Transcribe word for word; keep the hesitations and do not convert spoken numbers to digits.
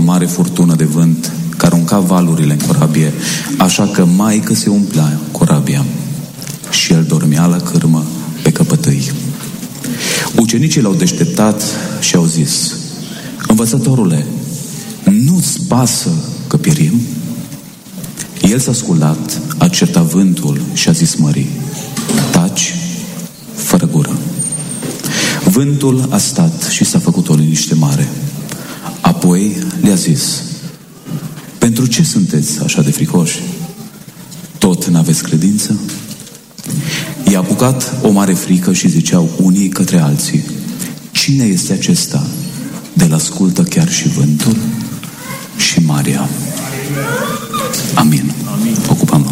mare furtună de vânt care arunca valurile în corabie, așa că maică se umplea corabia și el dormea la cârmă pe căpătâi. Ucenicii l-au deșteptat și au zis: Învățătorule, nu-ți pasă că pierim? El s-a sculat, a certat vântul și a zis mării: taci, fără gură. Vântul a stat și s-a făcut o liniște mare. Apoi le-a zis: pentru ce sunteți așa de fricoși? Tot n-aveți credință? I-a apucat o mare frică și ziceau unii către alții: cine este acesta? De-l ascultă chiar și vântul și marea. Amin. Amin.